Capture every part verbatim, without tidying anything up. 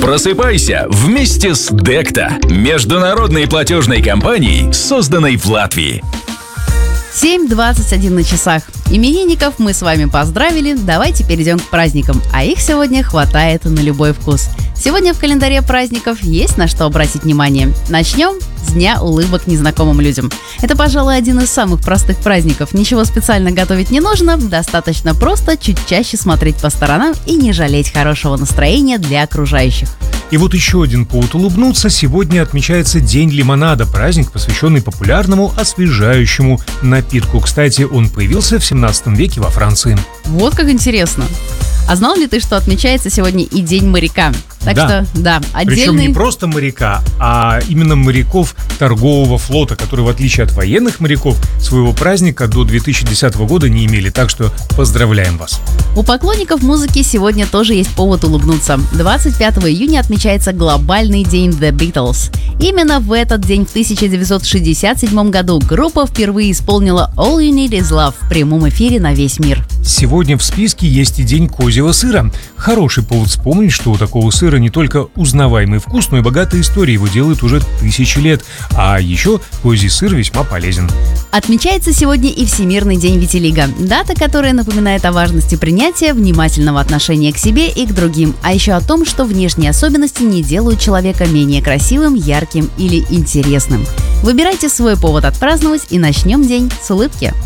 Просыпайся вместе с Декта, международной платежной компанией, созданной в Латвии. семь двадцать один на часах. Именинников мы с вами поздравили, давайте перейдем к праздникам, а их сегодня хватает на любой вкус. Сегодня в календаре праздников есть на что обратить внимание. Начнем с Дня улыбок незнакомым людям. Это, пожалуй, один из самых простых праздников. Ничего специально готовить не нужно, достаточно просто чуть чаще смотреть по сторонам и не жалеть хорошего настроения для окружающих. И вот еще один повод улыбнуться. Сегодня отмечается День лимонада, праздник, посвященный популярному освежающему напитку. Кстати, он появился в семнадцатом веке во Франции. Вот как интересно. А знал ли ты, что отмечается сегодня и День моряка? Так да. что, да, отдельный... Причем не просто моряка, а именно моряков торгового флота, которые, в отличие от военных моряков, своего праздника до две тысячи десятого года не имели. Так что поздравляем вас. У поклонников музыки сегодня тоже есть повод улыбнуться. двадцать пятого июня отмечается глобальный день The Beatles. Именно в этот день в тысяча девятьсот шестьдесят седьмом году группа впервые исполнила All You Need Is Love в прямом эфире на весь мир. Сегодня в списке есть и день козьего сыра. Хороший повод вспомнить, что у такого сыра не только узнаваемый вкус, но и богатая история. Его делают уже тысячи лет. А еще козий сыр весьма полезен. Отмечается сегодня и Всемирный день витилиго. Дата, которая напоминает о важности принятия, внимательного отношения к себе и к другим. А еще о том, что внешние особенности не делают человека менее красивым, ярким или интересным. Выбирайте свой повод отпраздновать и начнем день с улыбки.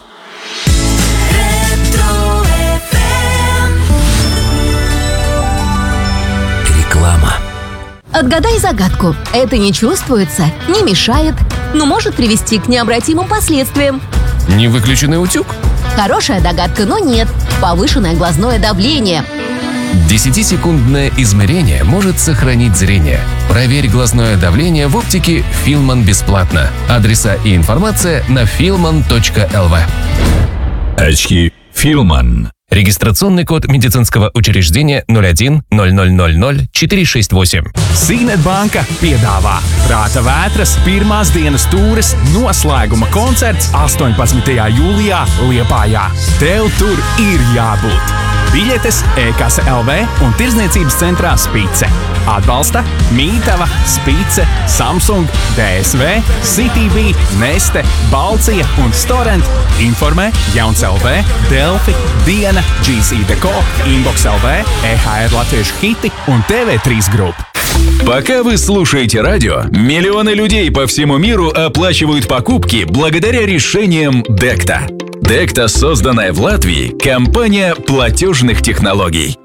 Реклама. Отгадай загадку. Это не чувствуется, не мешает, но может привести к необратимым последствиям. Невыключенный утюг? Хорошая догадка, но нет. Повышенное глазное давление. десятисекундное измерение может сохранить зрение. Проверь глазное давление в оптике Филман бесплатно. Адреса и информация на филман точка эл ви. Очки Филман. Регистрационный код медицинского учреждения ноль один ноль ноль ноль ноль четыре шесть восемь. Signet Banka piedāvā Prāta vētras pirmās dienas tūres noslēguma koncerts astoņpadsmitajā jūlijā Liepājā. Tev tur ir jābūt! Biļetes e-kase tel vē un tirdzniecības centrā Spice. Atbalsta Mītava, Spice, Samsung, dē es vē, Cityv, Neste, Balcija un Storent. Informē Jauns tel vē, Delfi, Diena, джи си Deco, Inbox tel vē, и эйч ар Latviešu hiti un тэ вэ три Group. Пока вы слушаете радио, миллионы людей по всему миру оплачивают покупки благодаря решениям Декта. Декта, созданная в Латвии, компания платежных технологий.